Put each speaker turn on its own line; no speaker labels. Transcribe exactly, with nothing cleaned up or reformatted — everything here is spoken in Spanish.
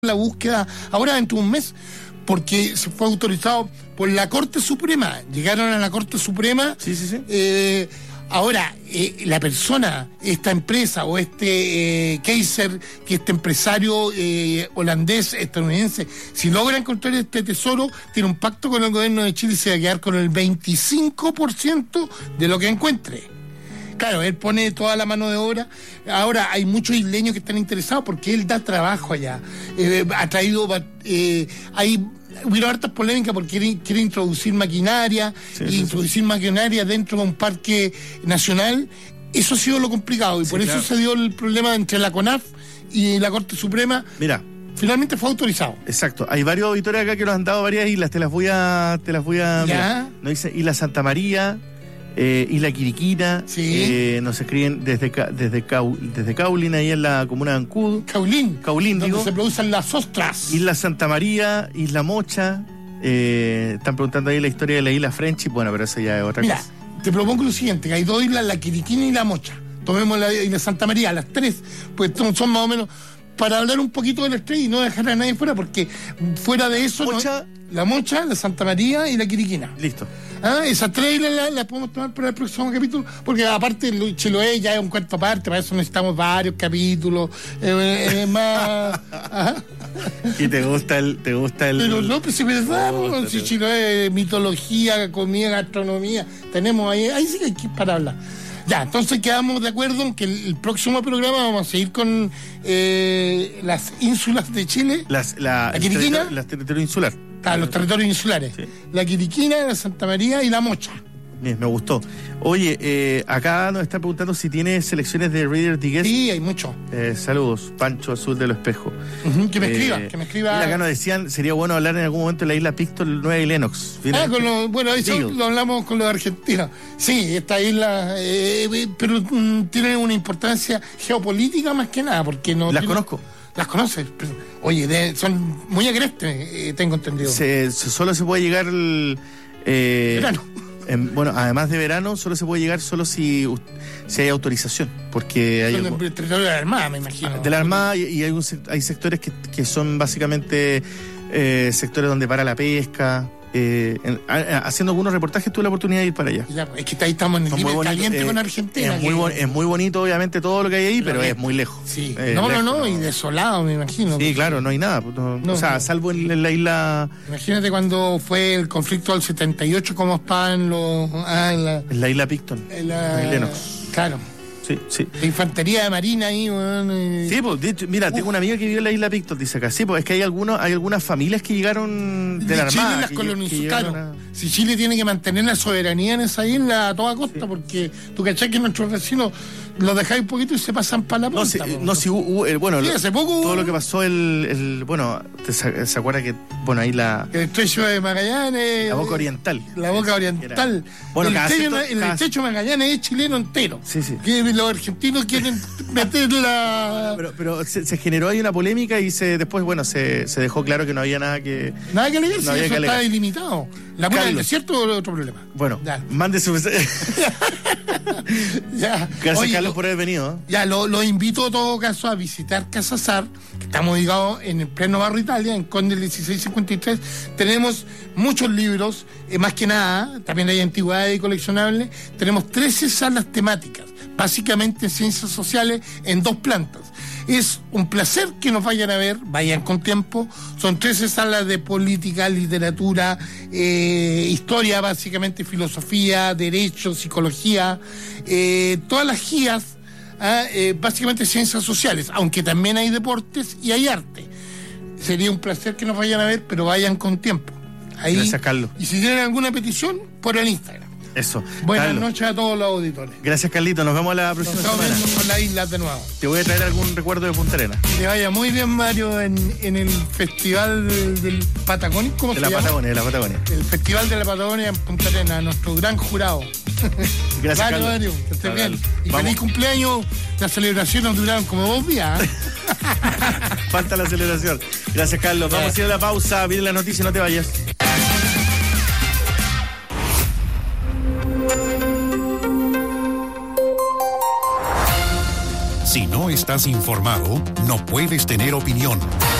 la búsqueda ahora dentro de un mes, porque se fue autorizado por la Corte Suprema. Llegaron a la Corte Suprema.
Sí, sí, sí.
Eh, ahora, eh, la persona, esta empresa o este eh, Kaiser, que este empresario eh, holandés, estadounidense, si logra encontrar este tesoro, tiene un pacto con el gobierno de Chile y se va a quedar con el veinticinco por ciento de lo que encuentre. Claro, él pone toda la mano de obra. Ahora hay muchos isleños que están interesados porque él da trabajo allá. Eh, ha traído... Eh, hay Hubo hartas polémicas porque quiere, quiere introducir maquinaria, sí, sí, introducir sí. maquinaria dentro de un parque nacional. Eso ha sido lo complicado y sí, por claro. eso se dio el problema entre la CONAF y la Corte Suprema.
Mira,
finalmente fue autorizado.
Exacto. Hay varios auditores acá que nos han dado varias islas. Te las voy a... Te las voy a...
¿Ya?
Nos dice Isla Santa María, eh, Isla Quiriquina.
Sí.
Eh, nos escriben desde desde, Cau, desde Caulín, ahí en la comuna de Ancud.
Caulín.
Caulín,
donde
digo.
se producen las ostras.
Isla Santa María, Isla Mocha. Eh, están preguntando ahí la historia de la Isla Friendship. Bueno, pero eso ya es otra
Mira,
cosa.
Te propongo lo siguiente, que hay dos islas, la Quiriquina y la Mocha. Tomemos la Isla Santa María, las tres, pues son más o menos... para hablar un poquito del estrés y no dejar a nadie fuera, porque fuera de eso...
Mocha,
no, la Mocha, la Santa María y la Quiriquina.
Listo.
Ah, esas tres islas las la podemos tomar para el próximo capítulo, porque aparte el Chiloé ya es un cuarto aparte, para eso necesitamos varios capítulos, eh, eh, más...
¿Y te gusta el...? Te gusta el
Pero no, pues si me damos, si Chiloé, mitología, comida, gastronomía, tenemos ahí, ahí sí que hay que ir para hablar. Ya, entonces quedamos de acuerdo en que el, el próximo programa vamos a seguir con eh, las ínsulas de Chile.
Las, la,
la Quiriquina.
Las territorios insulares.
Ah, los territorios insulares. Sí. La Quiriquina, la Santa María y la Mocha.
Bien, me gustó. Oye, eh, acá nos está preguntando si tiene selecciones de Reader Digest.
Sí, hay mucho.
Eh, saludos, Pancho Azul de los Espejos.
Uh-huh, que me
eh,
escriba, que me escriba.
Acá nos decían, sería bueno hablar en algún momento de la isla Pictol, Nueva y Lennox.
Ah, con lo, bueno, eso Digo. lo hablamos con los argentinos. Sí, esta isla, eh, pero mm, tiene una importancia geopolítica más que nada, porque no...
Las
tiene...
conozco.
Las conoces, pero, oye, de, son muy agrestes, eh, tengo entendido.
Se, se, solo se puede llegar el, eh,
verano.
En, bueno, además de verano, solo se puede llegar solo si, si hay autorización, porque hay...
Son algo, del territorio de la Armada, me imagino.
De la Armada, y, y hay, un, hay sectores que, que son básicamente eh, sectores donde para la pesca. Eh, en, a, haciendo algunos reportajes tuve la oportunidad de ir para allá.
Ya, es que ahí estamos en el límite caliente eh, con Argentina.
Es muy, bon, es muy bonito, obviamente, todo lo que hay ahí, pero, pero es muy lejos.
Sí.
Eh,
no,
lejos,
no, no,
no,
y desolado, me imagino.
Sí, claro, no hay nada. No,
no,
o sea,
no.
salvo en, en la isla...
Imagínate cuando fue el conflicto del setenta y ocho, cómo estaban los... Ah, en, la,
en la isla Picton.
En la...
En Lennox.
Claro.
Sí, sí.
La infantería de marina ahí, bueno, y...
Sí, pues, de hecho, mira, Uf. tengo una amiga que vive en la isla Picton, dice acá. Sí, pues es que hay algunos, hay algunas familias que llegaron de, de la Armada.
Chile las colonizaron. A... Si Chile tiene que mantener la soberanía en esa isla a toda costa, sí. porque tú cachás que nuestros vecinos los dejáis un poquito y se pasan para la punta.
No, si, no, si hubo, el, bueno,
sí,
lo,
hace poco
todo lo que pasó, el, el bueno, te, se, se acuerda que, bueno, ahí la...
El estrecho de Magallanes...
La boca oriental.
La boca oriental.
Bueno,
el,
cada
estrecho,
cierto,
el
cada...
estrecho de Magallanes es chileno entero.
Sí, sí.
Que los argentinos quieren meter la...
Pero, pero se, se generó ahí una polémica y se después, bueno, se, se dejó claro que no había nada que...
Nada que alegar,
no
si
había
eso
que alegar.
está ilimitado. La pura del desierto o otro problema.
Bueno,
ya.
Mande su...
ya.
Gracias,
Oye,
Carlos,
lo,
por haber venido.
Ya, lo, lo invito en todo caso a visitar Casa Sar, que estamos ubicados en el pleno barrio Italia, en Conde dieciséis cincuenta y tres. Tenemos muchos libros, eh, más que nada, también hay antigüedades y coleccionables. Tenemos trece salas temáticas, básicamente ciencias sociales, en dos plantas. Es un placer que nos vayan a ver, vayan con tiempo. Son trece salas de política, literatura, eh, historia, básicamente filosofía, derecho, psicología, eh, todas las guías, eh, eh, básicamente ciencias sociales, aunque también hay deportes y hay arte. Sería un placer que nos vayan a ver, pero vayan con tiempo. Ahí,
gracias, Carlos.
Y si tienen alguna petición, por el Instagram.
Eso.
Buenas
Carlos.
noches a todos los auditores.
Gracias, Carlito. Nos vemos la próxima
Nos
semana.
vemos con las islas de nuevo.
Te voy a traer algún recuerdo de Punta Arenas.
Que te vaya muy bien, Mario, en, en el festival del, del Patagonia. ¿Cómo
de
se
la
llama?
Patagonia, de la Patagonia.
El festival de la Patagonia en Punta Arenas, nuestro gran jurado.
Gracias,
Mario,
Carlos.
Mario, que estés bien. Y
Vamos.
Feliz cumpleaños. Las celebraciones duraron como dos días. ¿eh?
Falta la celebración. Gracias, Carlos. Vamos a ir a la pausa. Viene la noticia, no te vayas.
Si no estás informado, no puedes tener opinión.